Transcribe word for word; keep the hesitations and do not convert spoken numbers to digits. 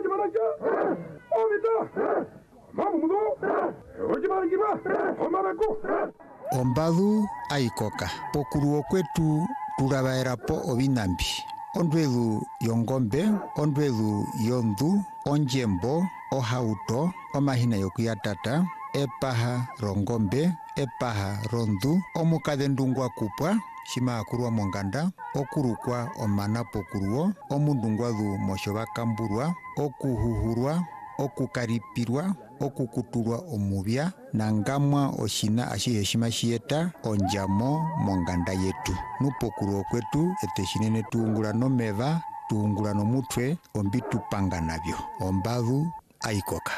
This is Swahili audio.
Ombadu aikoka pokuru okwetu turabaerapo obinambi ondwedu yongombe, ondwedu yondu, onjembo, ohauto, omahina yokuyatata, epaha rongombe, epaha rondu, omukadhendungwa kupwa shima akurwa monganda, okurukwa omana pokuruo, omundungwadu moshobakamburwa, okuhuhurwa, okukaripirwa, okukutulwa omubya, nangamwa oshina ashihe shima shiyeta onjamo monganda yetu. Nupokuru okwetu eteshinene tuungula nomeva, tuungula nomutwe, ombitu panga nabyo. Ombadu aikoka.